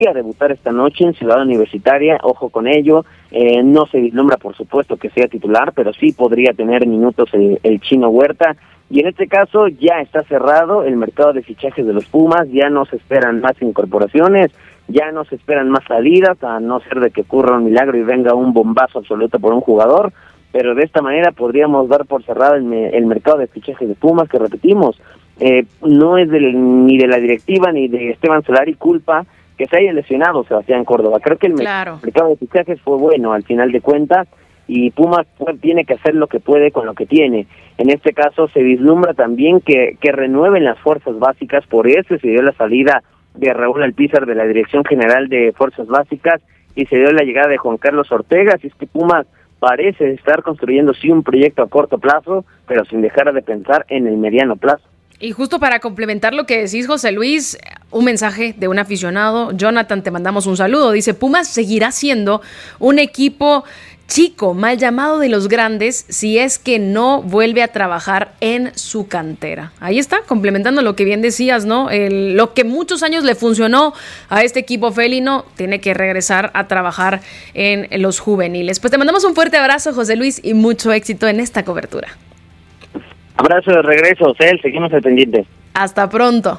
a debutar esta noche en Ciudad Universitaria, ojo con ello. No se vislumbra, por supuesto, que sea titular, pero sí podría tener minutos el Chino Huerta. Y en este caso ya está cerrado el mercado de fichajes de los Pumas, ya no se esperan más incorporaciones, ya no se esperan más salidas, a no ser de que ocurra un milagro y venga un bombazo absoluto por un jugador, pero de esta manera podríamos dar por cerrado el mercado de fichajes de Pumas, que repetimos, no es ni de la directiva ni de Esteban Solari culpa que se haya lesionado Sebastián Córdoba. Creo que el mercado de fichajes fue bueno al final de cuentas, y Pumas tiene que hacer lo que puede con lo que tiene. En este caso se vislumbra también que renueven las fuerzas básicas, por eso se dio la salida de Raúl Alpizar de la Dirección General de Fuerzas Básicas y se dio la llegada de Juan Carlos Ortega, así es que Pumas parece estar construyendo sí un proyecto a corto plazo, pero sin dejar de pensar en el mediano plazo. Y justo para complementar lo que decís, José Luis, un mensaje de un aficionado. Jonathan, te mandamos un saludo. Dice, Pumas seguirá siendo un equipo chico, mal llamado de los grandes, si es que no vuelve a trabajar en su cantera. Ahí está, complementando lo que bien decías, ¿no? Lo que muchos años le funcionó a este equipo felino, tiene que regresar a trabajar en los juveniles. Pues te mandamos un fuerte abrazo, José Luis, y mucho éxito en esta cobertura. Abrazo de regreso, Cel, seguimos al pendiente. Hasta pronto.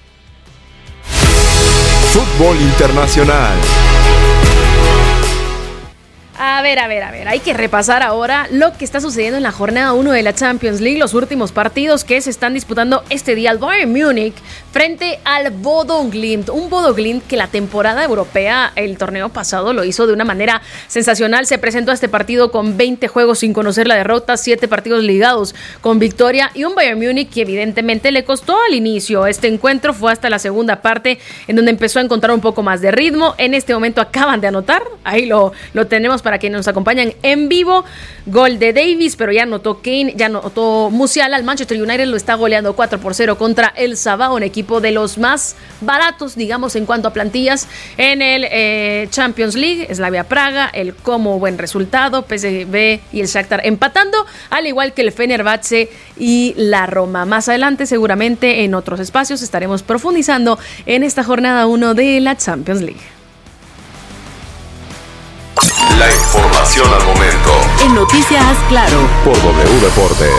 Fútbol internacional. A ver, hay que repasar ahora lo que está sucediendo en la jornada 1 de la Champions League, los últimos partidos que se están disputando este día. El Bayern Múnich frente al Bodo Glimt, un Bodo Glimt que la temporada europea, el torneo pasado, lo hizo de una manera sensacional. Se presentó a este partido con 20 juegos sin conocer la derrota, 7 partidos ligados con victoria, y un Bayern Múnich que evidentemente le costó al inicio. Este encuentro fue hasta la segunda parte en donde empezó a encontrar un poco más de ritmo. En este momento acaban de anotar, ahí lo tenemos para quienes nos acompañan en vivo, gol de Davis, pero ya anotó Kane, ya anotó Musiala. El Manchester United lo está goleando 4-0 contra el Sabah, un equipo de los más baratos, digamos, en cuanto a plantillas en el Champions League. Slavia Praga, el Como, buen resultado, PSV y el Shakhtar empatando, al igual que el Fenerbahce y la Roma. Más adelante, seguramente en otros espacios, estaremos profundizando en esta jornada 1 de la Champions League. La información al momento. En Noticias Claro. Por W Deportes.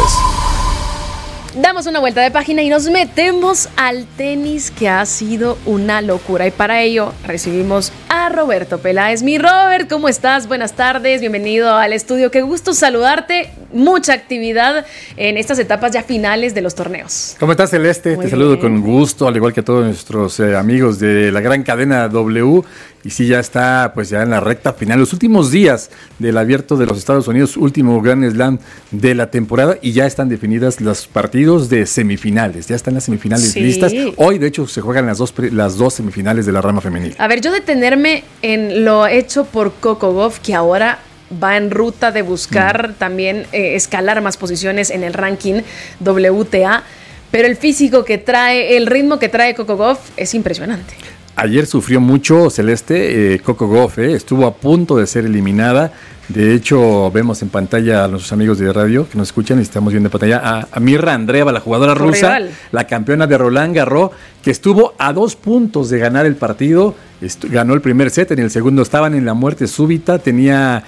Damos una vuelta de página y nos metemos al tenis, que ha sido una locura. Y para ello recibimos a Roberto Peláez. Mi Robert, ¿cómo estás? Buenas tardes, bienvenido al estudio. Qué gusto saludarte. Mucha actividad en estas etapas ya finales de los torneos. ¿Cómo estás, Celeste? Te saludo con gusto, al igual que a todos nuestros amigos de la gran cadena W. Y sí, ya está pues ya en la recta final, los últimos días del Abierto de los Estados Unidos, último Grand Slam de la temporada, y ya están definidas los partidos de semifinales, ya están las semifinales listas. Hoy, de hecho, se juegan las dos semifinales de la rama femenil. A ver, yo detenerme en lo hecho por Coco Gauff, que ahora va en ruta de buscar también escalar más posiciones en el ranking WTA, pero el físico que trae, el ritmo que trae Coco Gauff es impresionante. Ayer sufrió mucho Celeste, Coco Gauff, estuvo a punto de ser eliminada. De hecho, vemos en pantalla a nuestros amigos de radio que nos escuchan y estamos viendo en pantalla a Mirra Andreeva, la jugadora rusa, la campeona de Roland Garros, que estuvo a 2 puntos de ganar el partido. Ganó el primer set, en el segundo estaban en la muerte súbita, tenía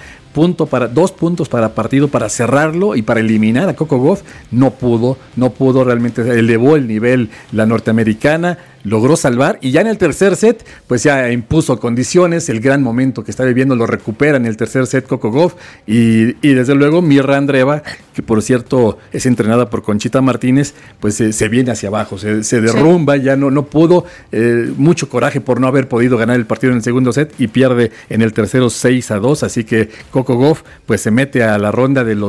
2 puntos para partido para cerrarlo y para eliminar a Coco Gauff. No pudo realmente, elevó el nivel la norteamericana, logró salvar, y ya en el tercer set pues ya impuso condiciones. El gran momento que está viviendo lo recupera en el tercer set Coco Gauff, y desde luego Mirra Andreeva, que por cierto es entrenada por Conchita Martínez, pues se viene hacia abajo, se derrumba, ya no pudo, mucho coraje por no haber podido ganar el partido en el segundo set, y pierde en el tercero 6-2, así que Coco Gauff pues se mete a la ronda de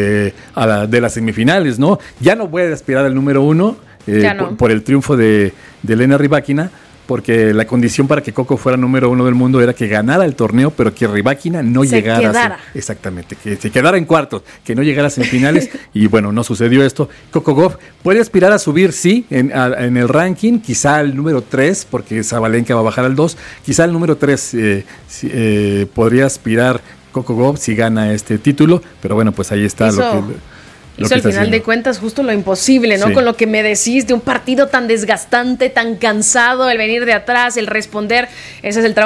de las semifinales, ¿no? Ya no puede aspirar al número 1 por el triunfo de Elena Rybakina, porque la condición para que Coco fuera número 1 del mundo era que ganara el torneo, pero que Rybakina no llegara. Exactamente, que se quedara en cuartos, que no llegara a semifinales, y bueno, no sucedió esto. Coco Gauff puede aspirar a subir, sí, en el ranking, quizá al número 3, porque Sabalenka va a bajar al 2, quizá al número 3 podría aspirar Coco Gauff si gana este título, pero bueno, pues ahí está Hizo al final de cuentas justo lo imposible, ¿no? Sí. Con lo que me decís de un partido tan desgastante, tan cansado, el venir de atrás, el responder, ese es el trabajo